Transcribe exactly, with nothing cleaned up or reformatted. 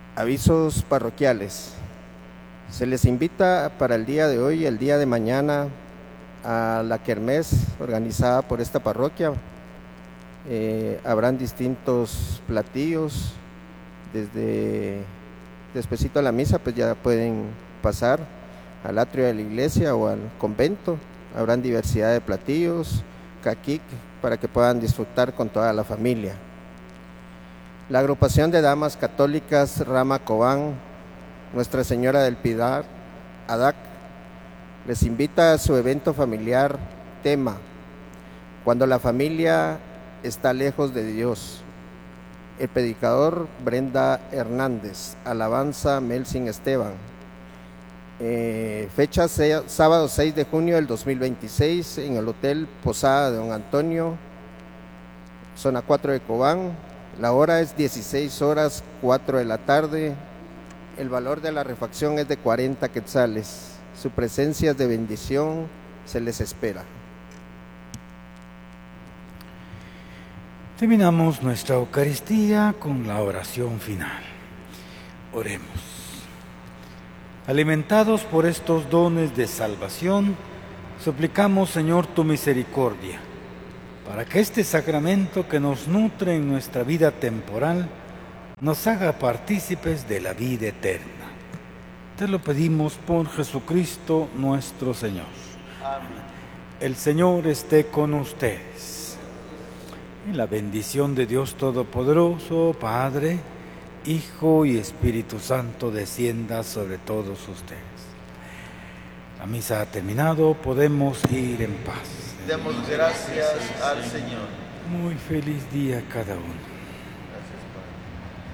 Avisos parroquiales. Se les invita para el día de hoy y el día de mañana a la kermés organizada por esta parroquia. Eh, habrán distintos platillos. Desde despuesito de la misa, pues ya pueden pasar al atrio de la iglesia o al convento. Habrán diversidad de platillos, caquic, para que puedan disfrutar con toda la familia. La agrupación de damas católicas Rama Cobán, Nuestra Señora del Pilar, A D A C, les invita a su evento familiar, tema: Cuando la familia está lejos de Dios. El predicador Brenda Hernández, alabanza Melsin Esteban. Eh, fecha se, sábado seis de junio del dos mil veintiséis en el Hotel Posada de Don Antonio, zona cuatro de Cobán. La hora es dieciséis horas cuatro de la tarde. El valor de la refacción es de cuarenta quetzales. Su presencia es de bendición, se les espera. Terminamos nuestra Eucaristía con la oración final. Oremos. Alimentados por estos dones de salvación, suplicamos, Señor, tu misericordia, para que este sacramento que nos nutre en nuestra vida temporal nos haga partícipes de la vida eterna. Te lo pedimos por Jesucristo nuestro Señor. Amén. El Señor esté con ustedes. Y la bendición de Dios Todopoderoso, Padre, Hijo y Espíritu Santo descienda sobre todos ustedes. La misa ha terminado, podemos ir en paz. Demos gracias al Señor. Muy feliz día a cada uno.